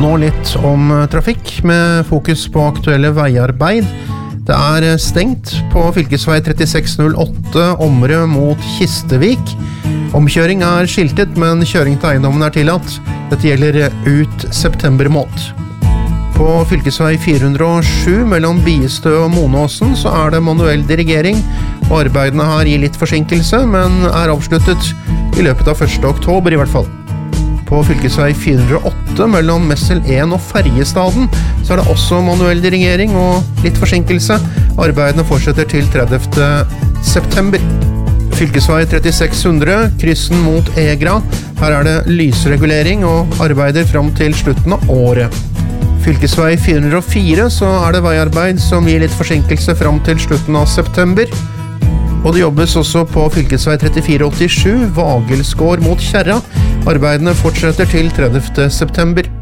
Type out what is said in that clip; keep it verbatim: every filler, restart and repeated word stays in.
Nå litt om trafikk med fokus på aktuelle veiarbeid. Det er stengt på fylkesvei trettiseks null åtte Omre mot Kistevik. Omkjøring er skiltet, men kjøring til eiendommen er tillatt. Dette gjelder ut september måned. På fylkesvei fire hundre og sju mellom Biestø og Monåsen så er det manuell dirigering, og arbeidene her gir litt forsinkelse, men er avsluttet i løpet av første oktober i hvert fall. På fylkesvei fire hundre og åtte mellom Messel en og Ferjestaden så er det også manuell dirigering og litt forsinkelse. Arbeidene fortsetter til tredivte september. Fylkesvei trettiseks hundre, kryssen mot Egra. Her er det lysregulering og arbeider fram til slutten av året. Fylkesvei fire hundre og fire så er det veiarbeid som gir litt forsinkelse fram til slutten av september. Og det jobbes også på fylkesvei trettifire åttisju, Vagelsgård mot Kjerra. Arbeidene fortsetter til tredivte september.